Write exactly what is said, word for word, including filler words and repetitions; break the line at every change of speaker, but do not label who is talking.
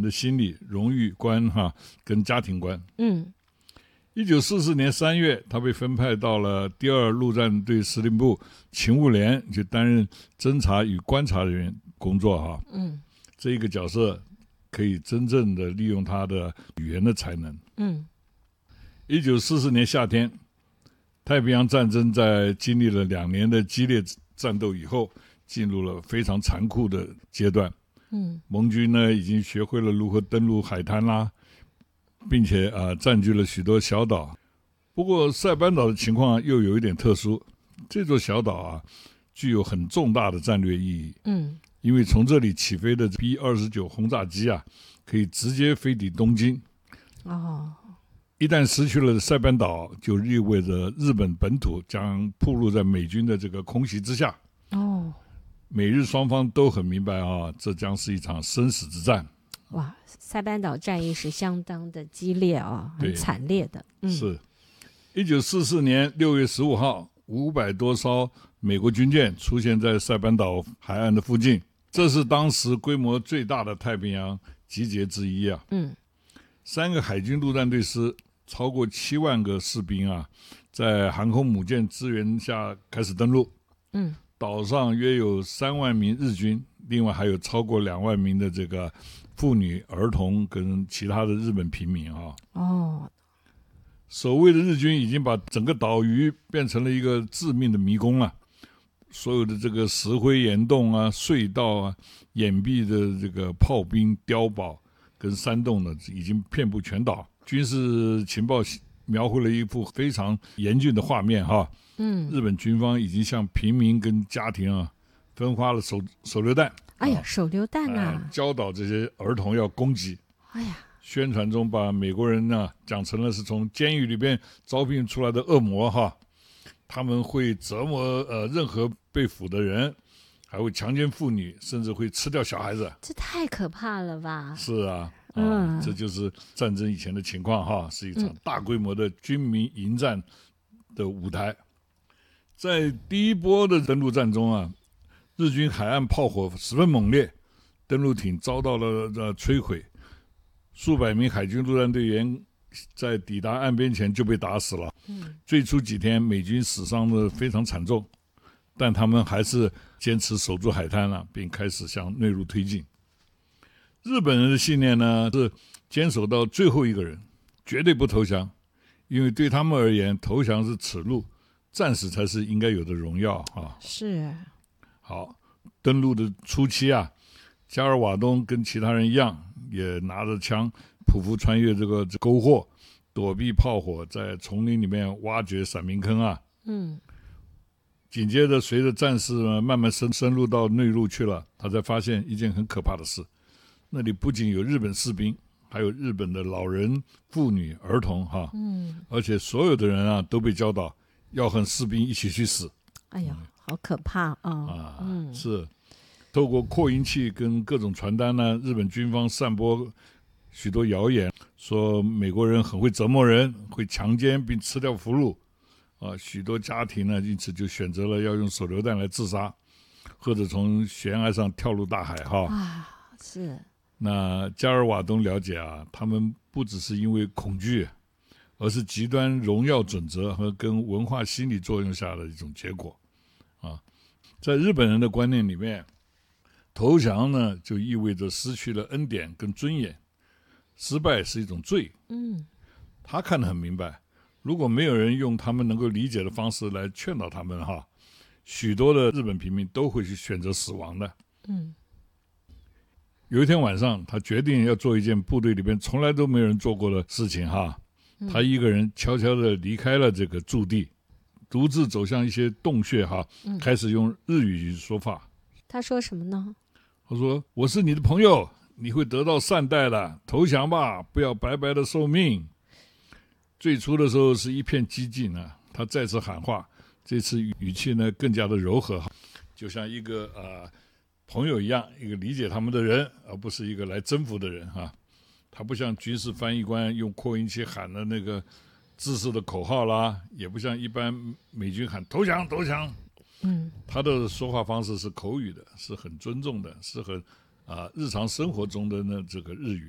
人的心理、荣誉观哈跟家庭观。
嗯，
一九四四年三月，他被分派到了第二陆战队司令部勤务连，去担任侦察与观察人员工作哈。
嗯，
这一个角色可以真正的利用他的语言的才能。
嗯，
一九四四年夏天，太平洋战争在经历了两年的激烈战斗以后，进入了非常残酷的阶段。
嗯，
盟军呢已经学会了如何登陆海滩啦，并且啊、呃、占据了许多小岛。不过塞班岛的情况又有一点特殊，这座小岛啊具有很重大的战略意义。
嗯，
因为从这里起飞的 B 二十九 轰炸机啊，可以直接飞抵东京。
哦，
一旦失去了塞班岛，就意味着日本本土将暴露在美军的这个空袭之下。
哦，
美日双方都很明白啊，这将是一场生死之战。
哇，塞班岛战役是相当的激烈啊、哦，很惨烈的。嗯、
是一九四四年六月十五号，五百多艘美国军舰出现在塞班岛海岸的附近，这是当时规模最大的太平洋集结之一啊。
嗯，
三个海军陆战队师，超过七万个士兵啊，在航空母舰支援下开始登陆。
嗯，
岛上约有三万名日军，另外还有超过两万名的这个妇女、儿童跟其他的日本平民啊。
哦，
守卫的日军已经把整个岛屿变成了一个致命的迷宫了。所有的这个石灰岩洞啊、隧道啊、掩蔽的这个炮兵、碉堡跟山洞呢，已经遍布全岛。军事情报描绘了一幅非常严峻的画面哈。
嗯，
日本军方已经向平民跟家庭啊分发了手手榴弹。
哎呀，手榴弹呐、
啊呃！教导这些儿童要攻击。
哎呀，
宣传中把美国人呢讲成了是从监狱里边招聘出来的恶魔哈，他们会折磨呃任何被俘的人，还会强奸妇女，甚至会吃掉小孩子。
这太可怕了吧？
是啊，啊
嗯，
这就是战争以前的情况哈，是一场大规模的军民迎战的舞台。在第一波的登陆战中啊，日军海岸炮火十分猛烈，登陆艇遭到了呃摧毁，数百名海军陆战队员在抵达岸边前就被打死了。
嗯，
最初几天美军死伤的非常惨重，但他们还是坚持守住海滩了，并开始向内陆推进。日本人的信念呢是坚守到最后一个人，绝对不投降，因为对他们而言，投降是耻辱，战士才是应该有的荣耀啊！
是。
好，登陆的初期啊，加尔瓦东跟其他人一样，也拿着枪匍匐穿越这个沟壑，躲避炮火，在丛林里面挖掘闪明坑啊。
嗯，
紧接着，随着战士慢慢深深入到内陆去了，他才发现一件很可怕的事：那里不仅有日本士兵，还有日本的老人、妇女、儿童哈。
嗯，
而且所有的人啊都被教导要和士兵一起去死。
哎呀，好可怕啊！
啊，
嗯，
是透过扩音器跟各种传单呢，日本军方散播许多谣言，说美国人很会折磨人，会强奸并吃掉俘虏啊，许多家庭呢因此就选择了要用手榴弹来自杀，或者从悬崖上跳入大海哈。
啊，是。
那加尔瓦东了解啊，他们不只是因为恐惧，而是极端荣耀准则和跟文化心理作用下的一种结果啊。在日本人的观念里面，投降呢就意味着失去了恩典跟尊严，失败是一种罪。
嗯，
他看得很明白，如果没有人用他们能够理解的方式来劝导他们哈，许多的日本平民都会去选择死亡的。
嗯，
有一天晚上，他决定要做一件部队里边从来都没有人做过的事情哈。他一个人悄悄地离开了这个驻地，独自走向一些洞穴哈，开始用日语说话。
他说什么呢？
他说：“我是你的朋友，你会得到善待的，投降吧，不要白白的受命。”最初的时候是一片激进啊，他再次喊话，这次语气呢更加的柔和，就像一个呃朋友一样，一个理解他们的人，而不是一个来征服的人哈。他不像军事翻译官用扩音器喊的那个制式的口号啦，也不像一般美军喊投降投降。
嗯，
他的说话方式是口语的，是很尊重的，是很啊、呃、日常生活中的呢这个日语